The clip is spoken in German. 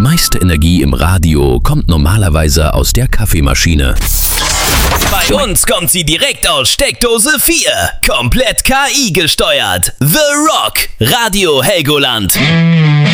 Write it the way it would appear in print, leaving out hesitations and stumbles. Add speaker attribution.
Speaker 1: meiste Energie im Radio kommt normalerweise aus der Kaffeemaschine.
Speaker 2: Bei uns kommt sie direkt aus Steckdose 4. Komplett KI gesteuert. The Rock. Radio Helgoland.